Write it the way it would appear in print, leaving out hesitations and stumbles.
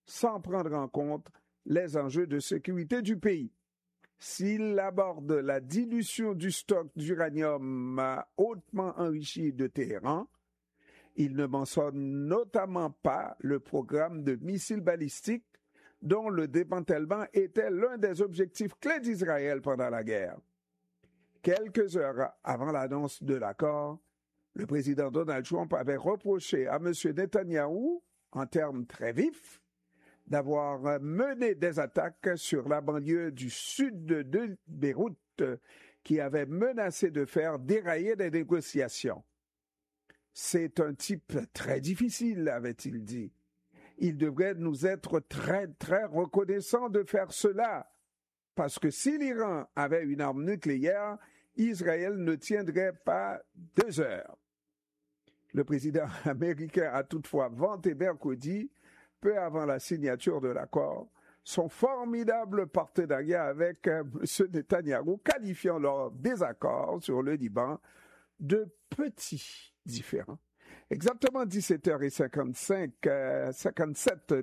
sans prendre en compte les enjeux de sécurité du pays. S'il aborde la dilution du stock d'uranium hautement enrichi de Téhéran, il ne mentionne notamment pas le programme de missiles balistiques dont le démantèlement était l'un des objectifs clés d'Israël pendant la guerre. Quelques heures avant l'annonce de l'accord, le président Donald Trump avait reproché à M. Netanyahou, en termes très vifs, d'avoir mené des attaques sur la banlieue du sud de Beyrouth qui avait menacé de faire dérailler des négociations. C'est un type très difficile, avait-il dit. Il devrait nous être très, très reconnaissant de faire cela, parce que si l'Iran avait une arme nucléaire, Israël ne tiendrait pas 2 heures. Le président américain a toutefois vanté mercredi, peu avant la signature de l'accord, son formidable partenariat avec M. Netanyahou, qualifiant leur désaccord sur le Liban de petits différends. Exactement 17h57